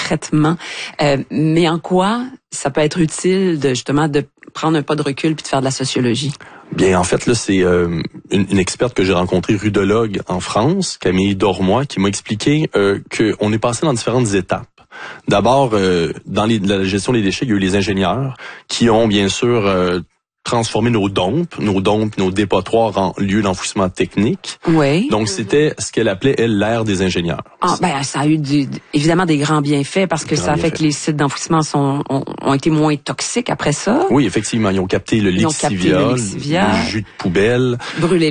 traitement. Mais en quoi ça peut être utile justement de prendre un pas de recul puis de faire de la sociologie? Bien, en fait, là, c'est une experte que j'ai rencontrée, rudologue en France, Camille Dormois, qui m'a expliqué qu'on est passé dans différentes étapes. D'abord, dans la gestion des déchets, il y a eu les ingénieurs qui ont bien sûr transformé nos dompes, nos dépotoirs en lieux d'enfouissement technique. Oui. Donc, c'était ce qu'elle appelait, elle, l'ère des ingénieurs. Ah, ben, ça a eu évidemment des grands bienfaits parce que ça a fait que les sites d'enfouissement ont été moins toxiques après ça. Oui, effectivement. Ils ont capté le lexivia, le jus de poubelle. Brûler le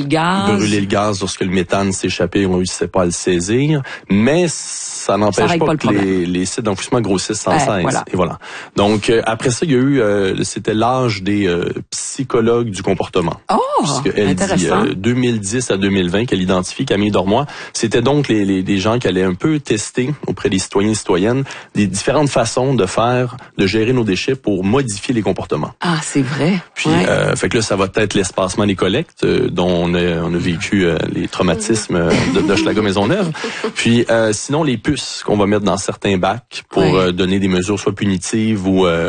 gaz lorsque le méthane s'échappait, on ne réussissait pas à le saisir. Mais ça n'empêche pas que les sites d'enfouissement grossissent sans cesse. Voilà. Et voilà. Donc, après ça, il y a eu, c'était l'âge des psychologues du comportement. Oh, puisqu'elle intéressant. dit 2010 à 2020 qu'elle identifie, Camille Dormois, c'était donc les gens qui allaient un peu tester auprès des citoyens et citoyennes des différentes façons de gérer nos déchets pour modifier les comportements. Ah, c'est vrai. Puis, fait que là, ça va être l'espacement des collectes, dont on a vécu les traumatismes d'Hochelaga Maisonneuve. Puis, sinon, les puces qu'on va mettre dans certains bacs pour donner des mesures soit punitives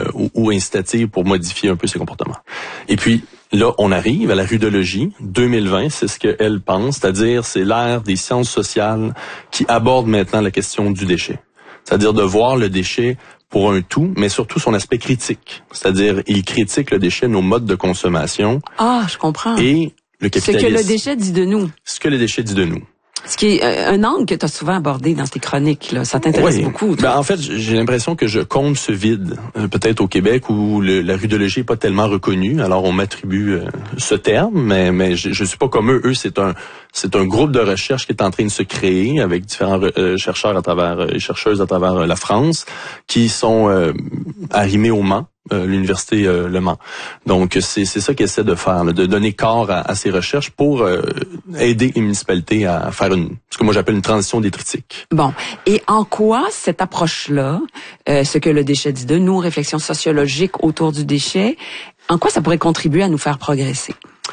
ou incitatives pour modifier un peu ces comportements. Et puis, là, on arrive à la rudologie 2020, c'est ce qu'elle pense, c'est-à-dire c'est l'ère des sciences sociales qui aborde maintenant la question du déchet. C'est-à-dire de voir le déchet pour un tout, mais surtout son aspect critique. C'est-à-dire, il critique le déchet, nos modes de consommation. Ah, je comprends. Et le capitalisme. Ce que le déchet dit de nous. Ce que le déchet dit de nous. Ce qui est un angle que tu as souvent abordé dans tes chroniques, là. Ça t'intéresse beaucoup. Ben, en fait, j'ai l'impression que je comble ce vide, peut-être au Québec où la rudologie est pas tellement reconnue. Alors, on m'attribue ce terme, mais je suis pas comme eux. Eux, c'est un groupe de recherche qui est en train de se créer avec différents chercheurs et chercheuses à travers la France qui sont arrimés au Mans. L'université Le Mans. Donc, c'est ça qu'ils essaient de faire, là, de donner corps à ces recherches pour aider les municipalités à faire ce que moi j'appelle une transition détritique. Bon. Et en quoi cette approche-là, ce que le déchet dit de nous, réflexion sociologique autour du déchet, en quoi ça pourrait contribuer à nous faire progresser?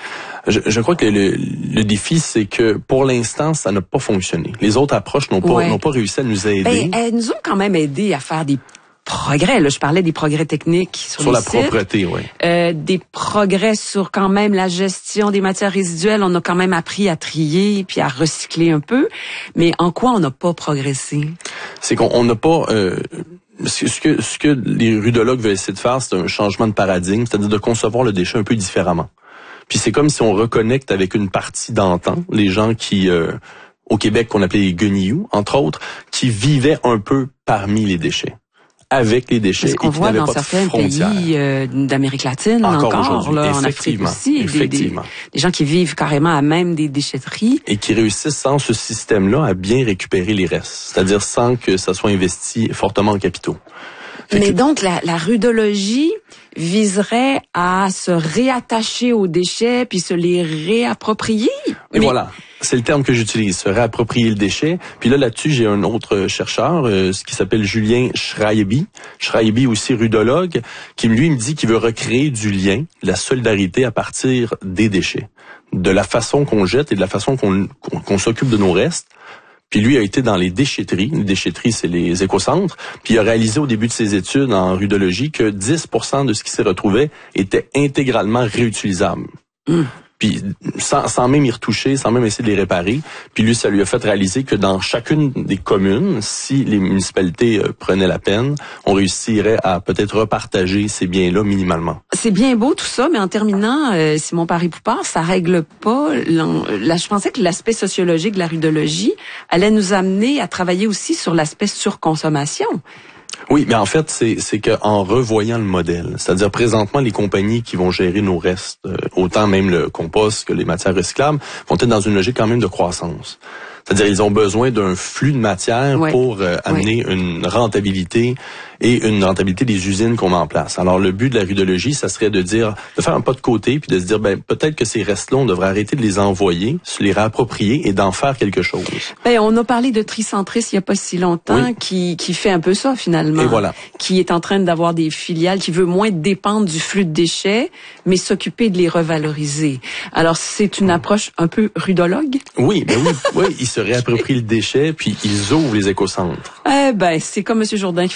Je crois que le défi, c'est que pour l'instant, ça n'a pas fonctionné. Les autres approches n'ont pas réussi à nous aider. Elles nous ont quand même aidé à faire des progrès. Là, je parlais des progrès techniques sur la sites, propreté, oui. Des progrès sur quand même la gestion des matières résiduelles. On a quand même appris à trier puis à recycler un peu. Mais en quoi on n'a pas progressé? C'est qu'on n'a pas... Ce que les rudologues veulent essayer de faire, c'est un changement de paradigme, c'est-à-dire de concevoir le déchet un peu différemment. Puis c'est comme si on reconnecte avec une partie d'antan, les gens qui... au Québec, qu'on appelait les guenilloux, entre autres, qui vivaient un peu parmi les déchets. Avec les déchets. Ce qu'on voit dans certains pays d'Amérique latine, encore là, en Afrique aussi, des gens qui vivent carrément à même des déchetteries. Et qui réussissent sans ce système-là à bien récupérer les restes, c'est-à-dire sans que ça soit investi fortement en capitaux. Mais donc, la rudologie viserait à se réattacher aux déchets puis se les réapproprier. Et voilà. C'est le terme que j'utilise, se réapproprier le déchet. Puis là-dessus, j'ai un autre chercheur, ce qui s'appelle Julien Schreiby. Schreiby, aussi rudologue, qui lui me dit qu'il veut recréer du lien, de la solidarité à partir des déchets. De la façon qu'on jette et de la façon qu'on s'occupe de nos restes. Puis lui a été dans les déchetteries. Les déchetteries, c'est les écocentres. Puis il a réalisé au début de ses études en rudologie que 10% de ce qui s'y retrouvait était intégralement réutilisable. Puis sans même y retoucher, sans même essayer de les réparer. Puis lui, ça lui a fait réaliser que dans chacune des communes, si les municipalités prenaient la peine, on réussirait à peut-être repartager ces biens-là minimalement. C'est bien beau tout ça, mais en terminant, Simon Paré-Poupard, ça règle pas... je pensais que l'aspect sociologique de la rudologie allait nous amener à travailler aussi sur l'aspect surconsommation. Oui, mais en fait, c'est qu'en revoyant le modèle, c'est-à-dire présentement, les compagnies qui vont gérer nos restes, autant même le compost que les matières recyclables, vont être dans une logique quand même de croissance. C'est-à-dire, ils ont besoin d'un flux de matière pour amener une rentabilité et une rentabilité des usines qu'on met en place. Alors, le but de la rudologie, ça serait de faire un pas de côté puis de se dire, peut-être que ces restes-là, on devrait arrêter de les envoyer, se les réapproprier et d'en faire quelque chose. On a parlé de tricentrisme il y a pas si longtemps, qui fait un peu ça, finalement. Et voilà. Qui est en train d'avoir des filiales, qui veut moins dépendre du flux de déchets, mais s'occuper de les revaloriser. Alors, c'est une approche un peu rudologue? Oui, oui, ils se réapproprient le déchet puis ils ouvrent les écocentres. C'est comme M. Jourdain